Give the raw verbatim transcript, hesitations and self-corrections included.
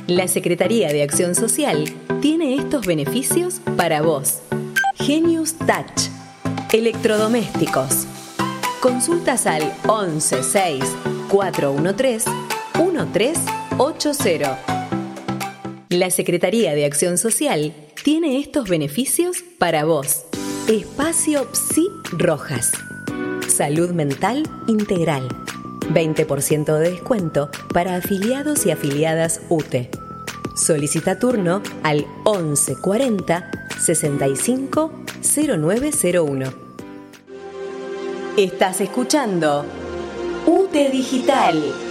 La Secretaría de Acción Social tiene estos beneficios para vos. Genius Touch. Electrodomésticos. Consultas al once seis cuatro uno tres uno tres ocho cero. La Secretaría de Acción Social tiene estos beneficios para vos. Espacio Psi Rojas. Salud mental integral. veinte por ciento de descuento para afiliados y afiliadas U T E. Solicita turno al once cuarenta sesenta y cinco cero nueve cero uno. Estás escuchando U T E Digital.